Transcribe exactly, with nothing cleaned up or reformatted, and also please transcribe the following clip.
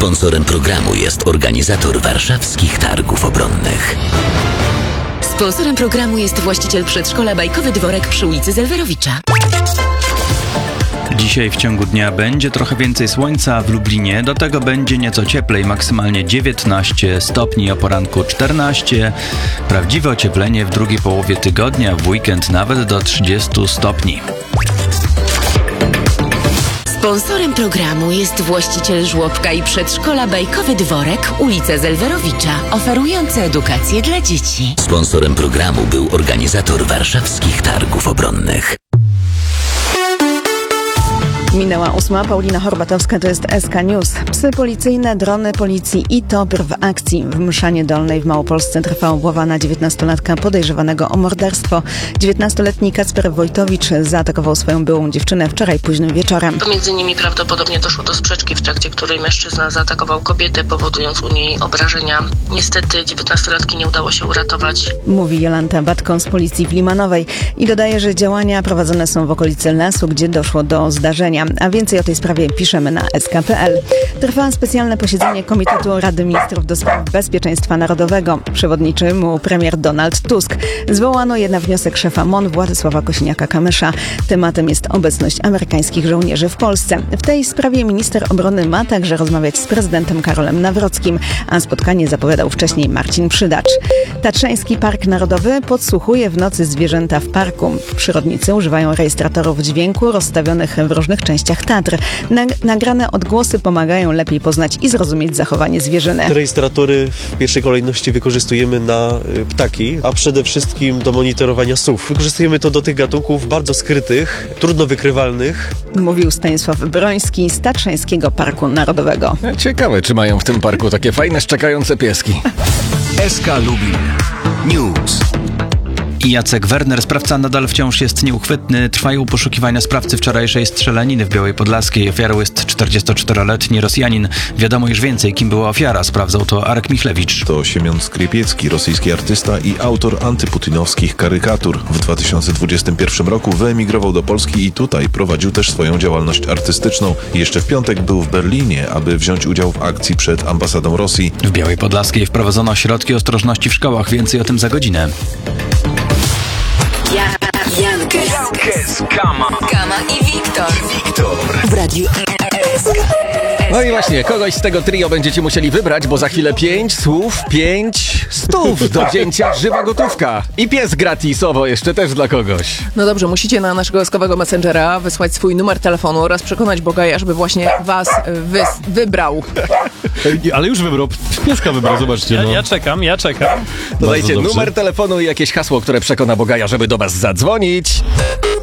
Sponsorem programu jest organizator warszawskich targów obronnych. Sponsorem programu jest właściciel przedszkola Bajkowy Dworek przy ulicy Zelwerowicza. Dzisiaj w ciągu dnia będzie trochę więcej słońca w Lublinie, do tego będzie nieco cieplej, maksymalnie dziewiętnaście stopni, o poranku czternaście. Prawdziwe ocieplenie w drugiej połowie tygodnia, w weekend nawet do trzydziestu stopni. Sponsorem programu jest właściciel żłobka i przedszkola Bajkowy Dworek, ulica Zelwerowicza, oferujący edukację dla dzieci. Sponsorem programu był organizator warszawskich targów obronnych. Minęła ósma. Paulina Horbatowska, to jest S K News. Psy policyjne, drony policji i T O P R w akcji. W Mszanie Dolnej w Małopolsce trwa obława na dziewiętnastolatka podejrzewanego o morderstwo. dziewiętnastoletni Kacper Wojtowicz zaatakował swoją byłą dziewczynę wczoraj późnym wieczorem. Pomiędzy nimi prawdopodobnie doszło do sprzeczki, w trakcie której mężczyzna zaatakował kobietę, powodując u niej obrażenia. Niestety dziewiętnastolatki nie udało się uratować. Mówi Jolanta Batką z policji w Limanowej i dodaje, że działania prowadzone są w okolicy lasu, gdzie doszło do zdarzenia. A więcej o tej sprawie piszemy na S K kropka P L. Trwa specjalne posiedzenie Komitetu Rady Ministrów do spraw Bezpieczeństwa Narodowego. Przewodniczy mu premier Donald Tusk. Zwołano jednak wniosek szefa M O N Władysława Kosiniaka-Kamysza. Tematem jest obecność amerykańskich żołnierzy w Polsce. W tej sprawie minister obrony ma także rozmawiać z prezydentem Karolem Nawrockim, a spotkanie zapowiadał wcześniej Marcin Przydacz. Tatrzański Park Narodowy podsłuchuje w nocy zwierzęta w parku. Przyrodnicy używają rejestratorów dźwięku rozstawionych w różnych częściach Tatr. Nagrane odgłosy pomagają lepiej poznać i zrozumieć zachowanie zwierzyny. Te rejestratory w pierwszej kolejności wykorzystujemy na ptaki, a przede wszystkim do monitorowania sów. Wykorzystujemy to do tych gatunków bardzo skrytych, trudno wykrywalnych. Mówił Stanisław Broński z Tatrzańskiego Parku Narodowego. Ciekawe, czy mają w tym parku takie fajne, szczekające pieski. S K Lubin News. I Jacek Werner, sprawca nadal wciąż jest nieuchwytny. Trwają poszukiwania sprawcy wczorajszej strzelaniny w Białej Podlaskiej. Ofiarą jest czterdziestoczteroletni Rosjanin. Wiadomo już więcej, kim była ofiara. Sprawdzał to Arek Michlewicz. To Siemion Skrypiecki, rosyjski artysta i autor antyputinowskich karykatur. W dwa tysiące dwudziestym pierwszym roku wyemigrował do Polski i tutaj prowadził też swoją działalność artystyczną. Jeszcze w piątek był w Berlinie, aby wziąć udział w akcji przed ambasadą Rosji. W Białej Podlaskiej wprowadzono środki ostrożności w szkołach. Więcej o tym za godzinę. Jankes, Jankes, Kama, Kama i Wiktor. Wiktor W radiu S K. No i właśnie, kogoś z tego trio będziecie musieli wybrać, bo za chwilę pięć słów, pięć stów do wzięcia, żywa gotówka. I pies gratisowo jeszcze też dla kogoś. No dobrze, musicie na naszego eskowego messengera wysłać swój numer telefonu oraz przekonać Bogaja, żeby właśnie was wys- wybrał. Ale już wybrał, pieska wybrał, zobaczcie. No. Ja, ja czekam, ja czekam. Dodajcie numer telefonu i jakieś hasło, które przekona Bogaja, żeby do was zadzwonić.